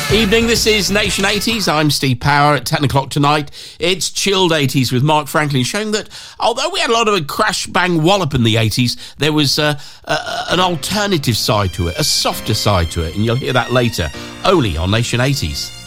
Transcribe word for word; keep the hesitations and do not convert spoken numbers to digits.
Evening, this is Nation eighties. I'm Steve Power. At ten o'clock tonight, it's Chilled eighties with Mark Franklin, showing that although we had a lot of a crash bang wallop in the eighties, there was uh, uh, an alternative side to it, a softer side to it, and you'll hear that later, only on Nation eighties.